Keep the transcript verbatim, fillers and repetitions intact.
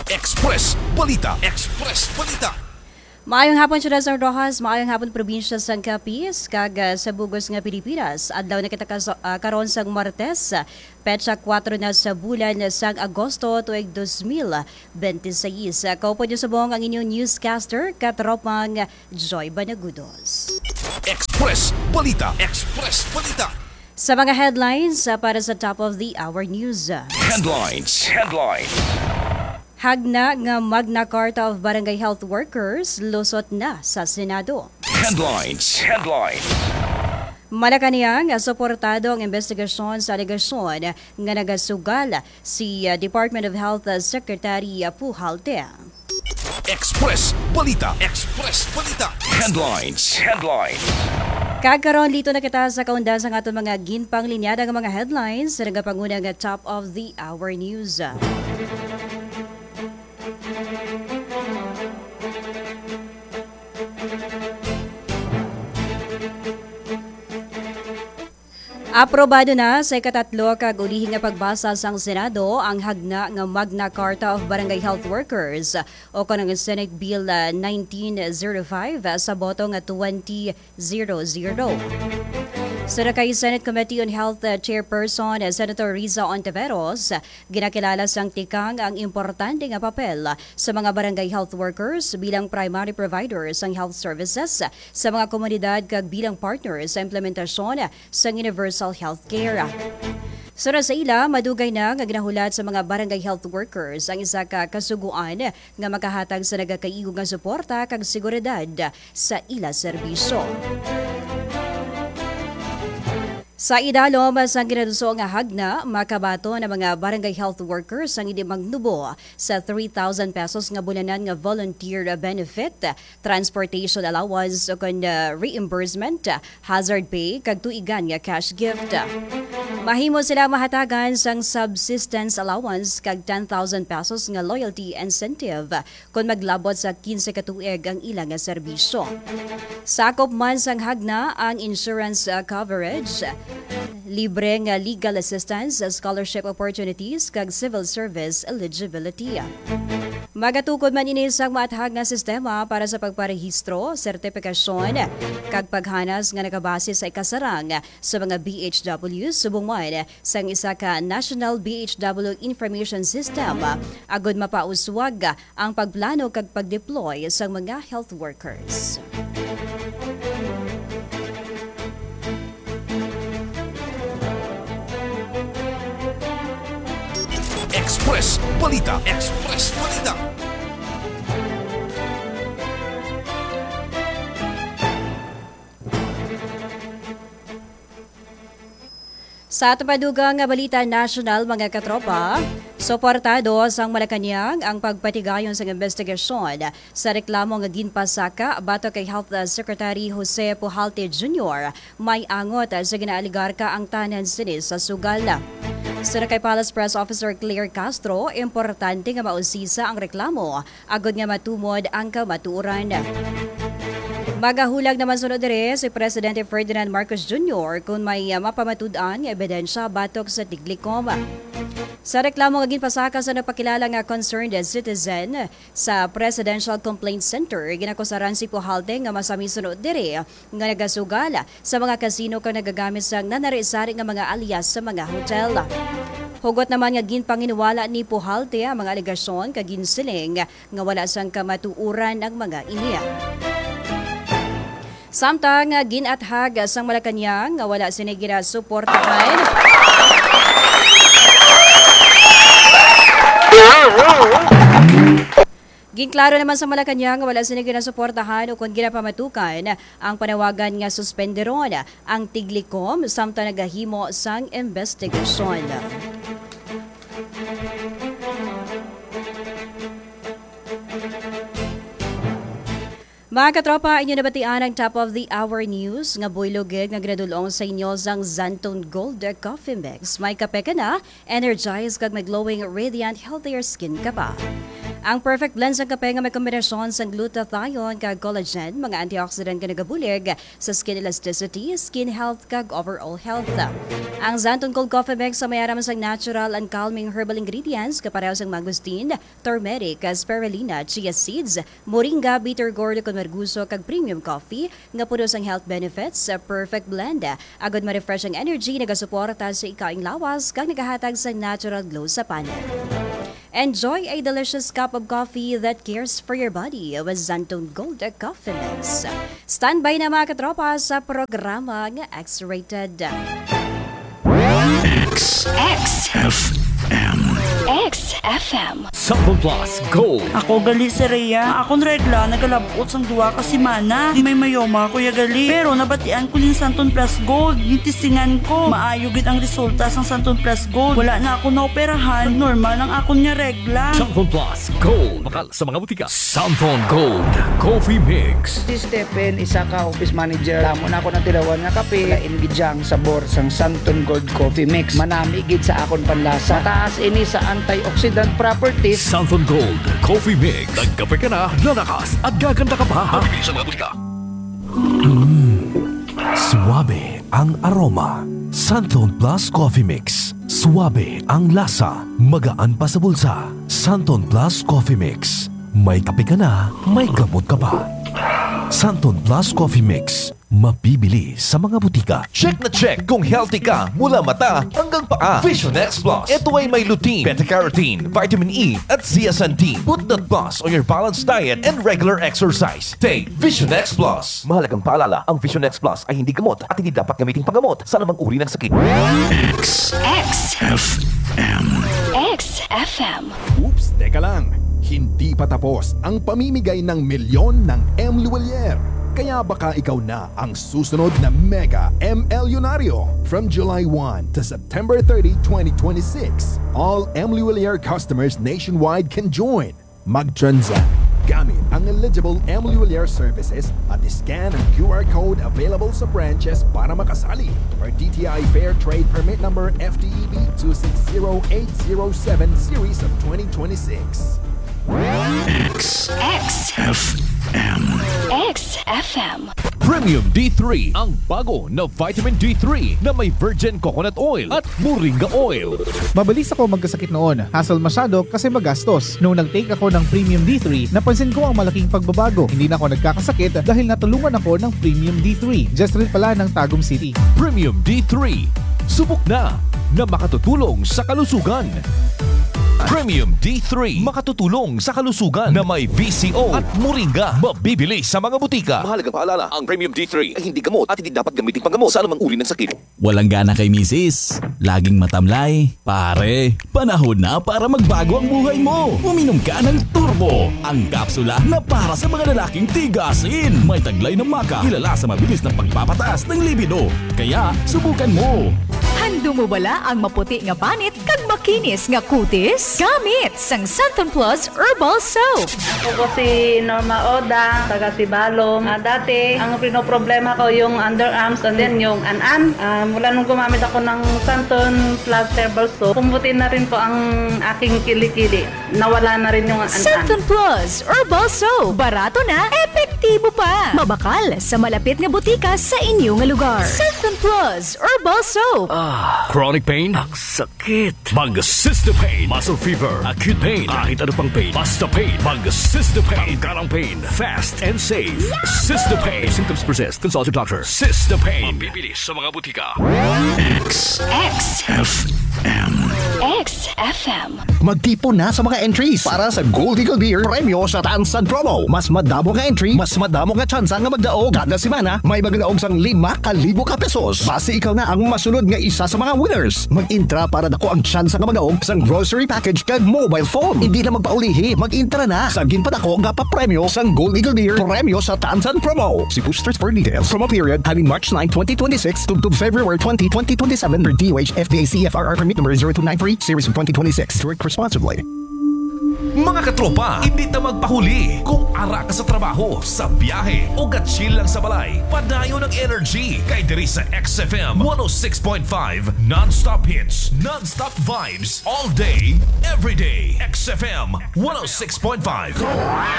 Express Balita. Express Balita. Maayong hapon siya sa Rojas, maayong hapon probinsya sa Capiz, kag uh, sa Bugos nga Pilipinas. Adlaw na kita kas- uh, karon sang Martes, petsa kwatro na sa bulan sang Agosto tuig twenty twenty-six. Kaupo niyo sa buong ang inyong newscaster, katropang Joy Banagudos. Express Balita. Express Balita. Sa mga headlines uh, para sa top of the hour news. Headlines. Headlines. Hagna nga Magna Carta of Barangay Health Workers lusot na sa Senado. Headlines. Headlines. Malacanang suportado ang investigasyon sa alegasyon nga nagasugal si uh, Department of Health Secretary uh, Pujalte. Express Balita. Express Balita. Headlines. Headlines. Kagkaroon dito na kita sa kaundan sa aton mga ginpang linyada ng mga headlines sa nagapangunang top of the hour news. Aprobado na sa ikatatlo kag ulihing nga pagbasa sang Senado ang hagna nga Magna Carta of Barangay Health Workers o kanang Senate Bill uh, nineteen oh five uh, sa boto nga twenty hundred. Sa kay Senate Committee on Health uh, Chairperson uh, Senator Riza Ontiveros, uh, ginakilala sang tikang ang importante nga papel uh, sa mga barangay health workers bilang primary providers ng health services uh, sa mga komunidad kag bilang partners sa implementasyon uh, sang universal healthcare. Sura sa ila, madugay na nga ginahulat sa mga barangay health workers ang isa ka kasuguan nga makahatag sa nagakaigo nga suporta kag seguridad sa ila serbisyo. Sa idalom sa ginaduso nga hagna, makabato ng mga barangay health workers ang hindi magnubo sa three thousand pesos nga bulanan nga volunteer benefit, transportation allowance o kon uh, reimbursement, hazard pay kag tuigan nga cash gift. Mahimo sila mahatagan sang subsistence allowance kag ten thousand pesos nga loyalty incentive kung maglabot sa fifteen ka tuig ang ilang nga serbisyo. Sakop man sang hagna ang insurance uh, coverage, libre nga legal assistance, scholarship opportunities kag civil service eligibility. Magatukod man ini sang maathag nga sistema para sa pagparehistro, sertifikasyon kag paghanas nga nakabase sa ikasarang sa mga B H W subong man sang isa ka National B H W Information System agud mapauswag ang pagplano kag pagdeploy sa mga health workers. Express Balita. Express Balita. Sa tupadugang nga balita national mga katropa, suportado sang Malacanang ang pagpatigayon sa investigasyon sa reklamo nga ginpasaka bato kay Health Secretary Jose Pujalte Junior may angot sa ginaaligar ka ang tanan sini sa sugal. Sa kay Palace Press Officer Claire Castro, importante nga mausisa ang reklamo agud nga matumod ang kamatuoran. Magahulag naman sunod dire si Presidente Ferdinand Marcos Junior kung may uh, mapamatud-an nga ebidensya batok sa Tiglicom. Sa reklamo nga ginpasaka sa napakilala nga concerned citizen sa Presidential Complaint Center, ginakusaran si Pujalte nga masami sunod dire nga nagasugal sa mga kasino kang nagagamit sang nanari-sari nga mga alias sa mga hotel. Hugot naman nga ginpanginwala ni Pujalte ang mga alegasyon kag ginsiling nga wala sang kamatuuran ang mga iniya. Samtang ginathag sang Malacanang nga wala sini ginasuportahan. Ginklaro naman sa Malacanang nga wala sini ginasuportahan o kung ginapamatukan ang panawagan nga suspenderon ang Tiglicom samtang nagahimo sang investigasyon. Mga katropa, inyo nabatian ang top of the hour news nga buylogig nga gradulong sa inyo sang Zantone Gold Coffee Mix. May kape ka na, energized kag may glowing, radiant, healthier skin ka pa. Ang perfect blend sa kape nga may kombinasyon sa glutathione kag collagen, mga antioxidant nga nagabulig sa skin elasticity, skin health kag overall health. Ang Xantone Cold Coffee Mix sa mayaram sa natural and calming herbal ingredients kapareho sa mangosteen, turmeric, spirulina, chia seeds, moringa, bitter gourd kung marguso kag premium coffee nga puno sang health benefits sa perfect blend. Agad ma-refresh ang energy, nagasuporta sa ikaing lawas kag nagahatag sa natural glow sa panel. Enjoy a delicious cup of coffee that cares for your body with Xantone Gold Coffee Mix. Standby na mga katropa sa programa nga X-Rated. X X F M X F M. Sample Plus Gold. Ako gali si Rhea. Akong regla, nagalabot sang duwa ka semana. Di may mayoma, kuya gali. Pero nabatian ko yung Xantone Plus Gold. Yung tisingan ko. Maayo gid ang resulta sang Xantone Plus Gold. Wala na ako naoperahan. Normal ang akong niya regla. Sample Plus Gold. Bakal sa mga butika. Sample Gold Coffee Mix. Si Stephen, isa ka office manager. Tamo na ako ng tirawan nga kape. Lain gidyang sabor sang Xantone Gold Coffee Mix. Manami gid sa akon panlasa. Mataas ini sa antioxidant properties. Sample Gold Coffee Mix. Nagkape ka na, lalakas at gaganda ka pa. Mabili sa mga butika. Suwabe ang aroma. Xantone Plus Coffee Mix. Suwabe ang lasa. Magaan pa sa bulsa. Xantone Plus Coffee Mix. May kape ka na, may gamot ka pa. Xantone Plus Coffee Mix. Mabibili sa mga butika. Check na check kung healthy ka mula mata hanggang paa. Vision X Plus. Ito ay may lutein, beta-carotene, vitamin E at zeaxanthin. Put that plus on your balanced diet and regular exercise. Take Vision X Plus. Mahalagang paalala, ang Vision X Plus ay hindi gamot at hindi dapat gamiting panggamot sa anumang uri ng sakit. X X F M. X F M. Oops, teka lang. Hindi pa tapos ang pamimigay ng milyon ng M. Luwalier. Kaya baka ikaw na ang susunod na Mega M. Elyonaryo. From July first to September thirtieth, twenty twenty-six, all M. Luwalier customers nationwide can join. Mag-transact gamit ang eligible M. Luwalier services at scan ang Q R code available sa branches para makasali. For D T I Fair Trade Permit Number F T E B two six zero eight zero seven Series of twenty twenty-six. X X F M. X F M. Premium D three, ang bago na vitamin D three na may virgin coconut oil at moringa oil. Mabilis ako magkasakit noon. Hassle masyado kasi magastos. Nung nag-take ako ng Premium D three, napansin ko ang malaking pagbabago. Hindi na ako nagkakasakit dahil natulungan ako ng Premium D three. Just rin pala ng Tagum City. Premium D three. Subok na na makatutulong sa kalusugan. Premium D three. Makatutulong sa kalusugan na may V C O at moringa. Mabibili sa mga butika. Mahalagang paalala, ang Premium D three ay hindi gamot at hindi dapat gamitin panggamot sa anumang uri ng sakit. Walang gana kay misis? Laging matamlay? Pare, panahon na para magbago ang buhay mo. Uminom ka ng Turbo, ang kapsula na para sa mga lalaking tigasin. May taglay ng maka, kilala sa mabilis na pagpapataas ng libido. Kaya, subukan mo. Hando mo bala ang maputi nga panit kag makinis nga kutis? Gamit sang Xantone Plus Herbal Soap. Ako si Norma Oda, taga Sibalom. Uh, dati, ang pinoproblema ko yung underarms and then yung an-an. Uh, mula nung gumamit ako ng Xantone Plus Herbal Soap, pumuti na rin po ang aking kilikili. Nawala na rin yung an-an. Xantone Plus Herbal Soap. Barato na, epektibo pa. Mabakal sa malapit nga butika sa inyo nga lugar. Xantone Plus Herbal Soap. Ah, chronic pain? Ang sakit. Mag-Cystopain. Muscle fever. Acute pain. Kahit ano pang pain. Basta pain. Mag-Cystopain. Pangkarang pain. Fast and safe. Cystopain. If symptoms persist, consult your doctor. Cystopain. Mabibili sa mga butika. X X F M. X F M. Magtipon na sa mga entries para sa Gold Eagle Beer Premyo sa Tansan Promo. Mas madamo nga entry, mas madamo nga tsansa nga magdaog. Kada semana, may magdaog sang lima kalibo ka pesos. Base ikaw na ang masunod nga isa sa mga winners. Mag-intra para dako ang tsansa nga magdaog sang grocery package kag mobile phone. Hindi na magpaulihi, mag-intra na. Sagin pa dako nga pa-premyo sang Gold Eagle Beer Premyo sa Tansan Promo. See boosters for details. Promo period having March ninth, twenty twenty-six to February twentieth, twenty twenty-seven per D O H F D A C F R R permit number zero two nine three series of twenty twenty-six. Drink responsibly. Mga katropa, hindi ta magpahuli. Kung ara ka sa trabaho, sa biyahe, o gatsil lang sa balay, padayo ng energy kay diri sa X F M one oh six point five. Non-stop hits, non-stop vibes, all day, every day. X F M one oh six point five.